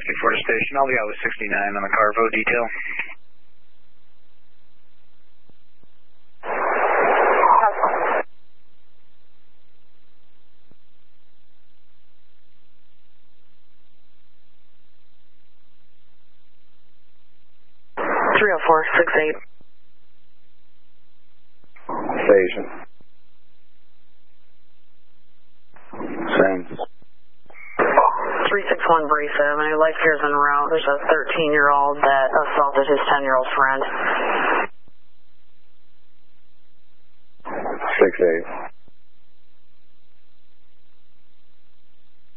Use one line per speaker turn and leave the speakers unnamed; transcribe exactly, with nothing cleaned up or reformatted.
sixty-four to station. I'll be out with sixty-nine on the Carvo detail.
three oh four, six eight.
Station. Same.
three six one Brace Avenue, Life Care's en route. There's a thirteen-year-old that assaulted his ten-year-old friend.
six eight.